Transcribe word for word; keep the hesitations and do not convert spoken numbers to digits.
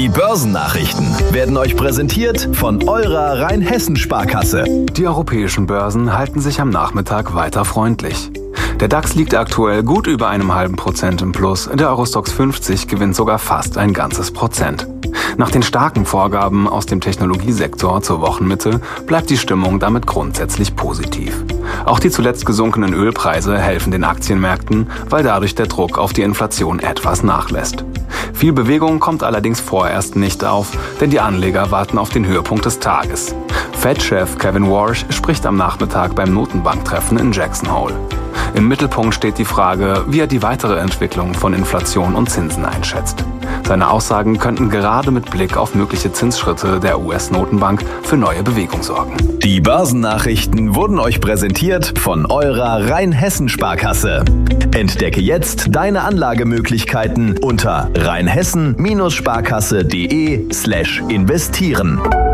Die Börsennachrichten werden euch präsentiert von eurer Rheinhessen-Sparkasse. Die europäischen Börsen halten sich am Nachmittag weiter freundlich. Der DAX liegt aktuell gut über einem halben Prozent im Plus, der Eurostoxx fünfzig gewinnt sogar fast ein ganzes Prozent. Nach den starken Vorgaben aus dem Technologiesektor zur Wochenmitte bleibt die Stimmung damit grundsätzlich positiv. Auch die zuletzt gesunkenen Ölpreise helfen den Aktienmärkten, weil dadurch der Druck auf die Inflation etwas nachlässt. Viel Bewegung kommt allerdings vorerst nicht auf, denn die Anleger warten auf den Höhepunkt des Tages. Fed-Chef Kevin Warsh spricht am Nachmittag beim Notenbanktreffen in Jackson Hole. Im Mittelpunkt steht die Frage, wie er die weitere Entwicklung von Inflation und Zinsen einschätzt. Seine Aussagen könnten gerade mit Blick auf mögliche Zinsschritte der U S-Notenbank für neue Bewegung sorgen. Die Börsennachrichten wurden euch präsentiert von eurer Rheinhessen-Sparkasse. Entdecke jetzt deine Anlagemöglichkeiten unter rheinhessen Sparkasse punkt de slash investieren.